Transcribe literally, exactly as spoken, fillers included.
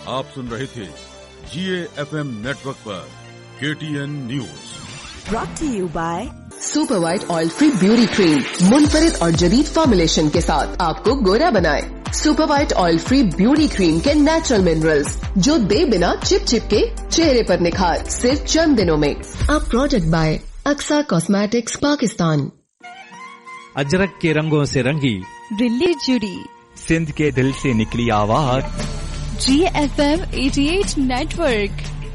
आप सुन रहे थे जीए एफएम नेटवर्क पर KTN news. Brought to you by super white oil free beauty cream, मुनफरिद और जदीद फॉर्मुलेशन के साथ आपको गोरा बनाए। Super white oil free beauty cream के नेचुरल मिनरल्स जो दे बिना चिप चिप के चेहरे पर निखार सिर्फ चंद दिनों में। अब product bye Aqsa cosmetics Pakistan. Ajrak के रंगों से रंगी दिल्ली जुड़ी, सिंध के दिल से निकली आवाज जी एफ एम अठासी नेटवर्क।